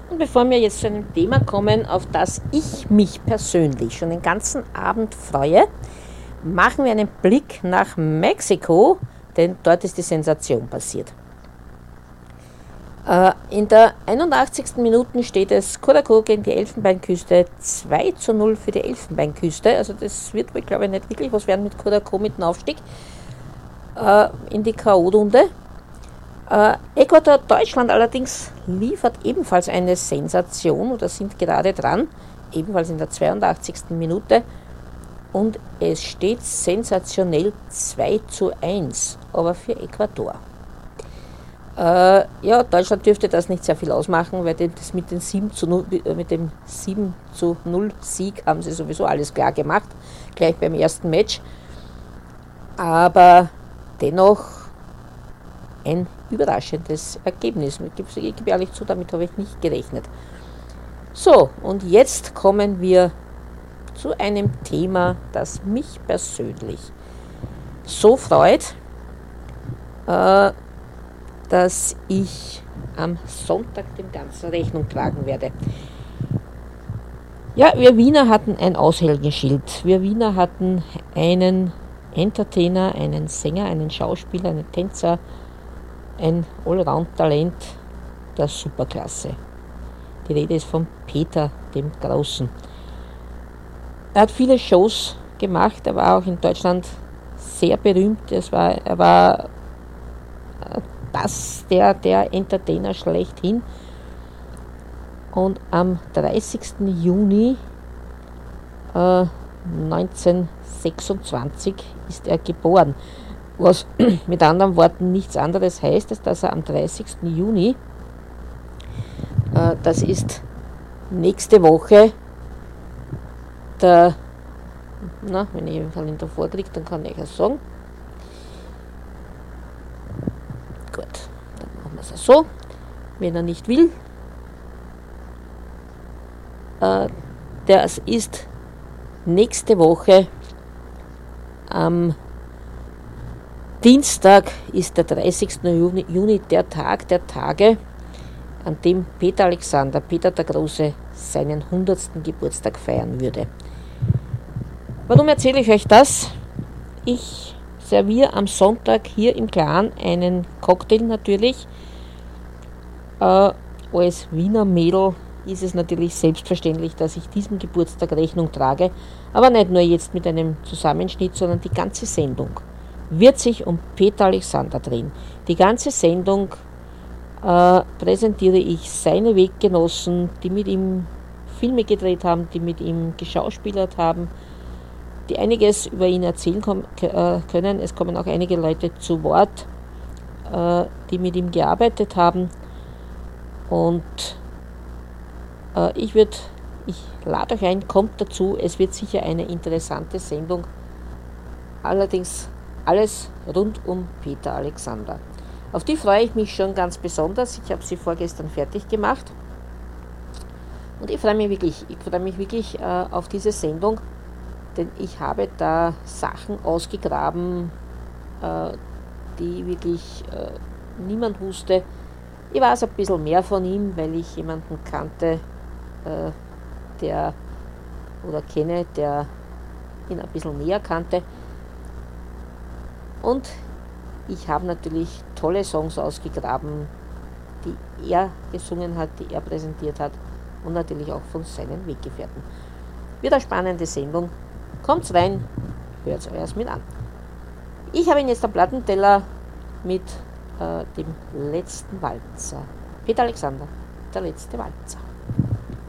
Und bevor wir jetzt zu einem Thema kommen, auf das ich mich persönlich schon den ganzen Abend freue, machen wir einen Blick nach Mexiko, denn dort ist die Sensation passiert. In der 81. Minute steht es Curacao gegen die Elfenbeinküste, 2:0 für die Elfenbeinküste. Also das wird wohl, glaube ich, nicht wirklich was werden mit Curacao mit dem Aufstieg in die K.O.-Runde. Ecuador, Deutschland allerdings liefert ebenfalls eine Sensation oder sind gerade dran, ebenfalls in der 82. Minute. Und es steht sensationell 2:1, aber für Ecuador. Ja, Deutschland dürfte das nicht sehr viel ausmachen, weil das mit dem 7:0 Sieg haben sie sowieso alles klar gemacht, gleich beim ersten Match. Aber dennoch ein überraschendes Ergebnis. Ich gebe ehrlich zu, damit habe ich nicht gerechnet. So, und jetzt kommen wir zu einem Thema, das mich persönlich so freut, dass ich am Sonntag dem Ganzen Rechnung tragen werde. Ja, wir Wiener hatten ein Aushängeschild. Wir Wiener hatten einen Entertainer, einen Sänger, einen Schauspieler, einen Tänzer, ein Allround-Talent der Superklasse. Die Rede ist von Peter dem Großen. Er hat viele Shows gemacht, er war auch in Deutschland sehr berühmt. Er war der Entertainer schlechthin. Und am 30. Juni 1926 ist er geboren. Was mit anderen Worten nichts anderes heißt, als dass er am 30. Juni, das ist nächste Woche, wenn ich den Kalender vorkriege, dann kann ich es sagen. Gut, dann machen wir es so. Wenn er nicht will, das ist nächste Woche am Dienstag ist der 30. Juni der Tag der Tage, an dem Peter der Große, seinen 100. Geburtstag feiern würde. Warum erzähle ich euch das? Ich serviere am Sonntag hier im Clan einen Cocktail natürlich. Als Wiener Mädel ist es natürlich selbstverständlich, dass ich diesem Geburtstag Rechnung trage, aber nicht nur jetzt mit einem Zusammenschnitt, sondern die ganze Sendung wird sich um Peter Alexander drehen. Die ganze Sendung präsentiere ich seine Weggenossen, die mit ihm Filme gedreht haben, die mit ihm geschauspielert haben, die einiges über ihn erzählen können. Es kommen auch einige Leute zu Wort, die mit ihm gearbeitet haben. Und ich lade euch ein, kommt dazu. Es wird sicher eine interessante Sendung. Allerdings alles rund um Peter Alexander. Auf die freue ich mich schon ganz besonders. Ich habe sie vorgestern fertig gemacht. Und ich freue mich wirklich auf diese Sendung, denn ich habe da Sachen ausgegraben, die wirklich niemand wusste. Ich weiß ein bisschen mehr von ihm, weil ich jemanden kannte, der ihn ein bisschen näher kannte. Und ich habe natürlich tolle Songs ausgegraben, die er gesungen hat, die er präsentiert hat und natürlich auch von seinen Weggefährten. Wird eine spannende Sendung. Kommt's rein, hört's euch mit an. Ich habe ihn jetzt am Plattenteller mit dem letzten Walzer. Peter Alexander, der letzte Walzer.